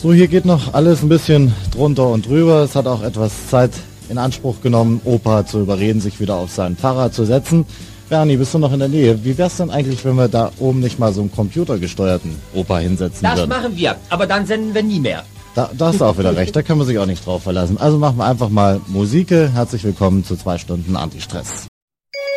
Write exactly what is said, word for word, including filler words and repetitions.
So, hier geht noch alles ein bisschen drunter und drüber. Es hat auch etwas Zeit in Anspruch genommen, Opa zu überreden, sich wieder auf sein Fahrrad zu setzen. Bernie, bist du noch in der Nähe? Wie wär's denn eigentlich, wenn wir da oben nicht mal so einen computergesteuerten Opa hinsetzen Das würden? Das machen wir, aber dann senden wir nie mehr. Da, da hast du auch wieder recht, da können wir sich auch nicht drauf verlassen. Also machen wir einfach mal Musik. Herzlich willkommen zu zwei Stunden Antistress.